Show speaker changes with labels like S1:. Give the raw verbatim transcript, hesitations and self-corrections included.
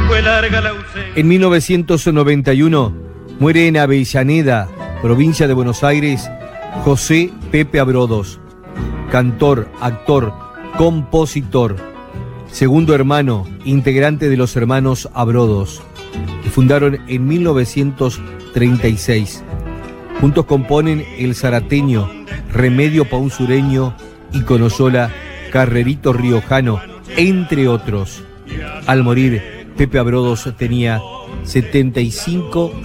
S1: fue larga la ausencia.
S2: En mil novecientos noventa y uno muere en Avellaneda, provincia de Buenos Aires, José Pepe Abrodos, cantor, actor, compositor, segundo hermano, integrante de los hermanos Abrodos, que fundaron en mil novecientos treinta y seis. Juntos componen El Zarateño, Remedio pa' un sureño y Conoyola, Carrerito Riojano, entre otros. Al morir, Pepe Abrodos tenía setenta y cinco